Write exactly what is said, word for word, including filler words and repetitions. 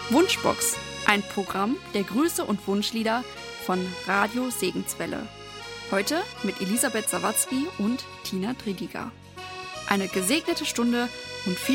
Wunschbox, ein Programm der Grüße und Wunschlieder von Radio Segenswelle. Heute mit Elisabeth Sawatzki und Tina Tridiger. Eine gesegnete Stunde und viel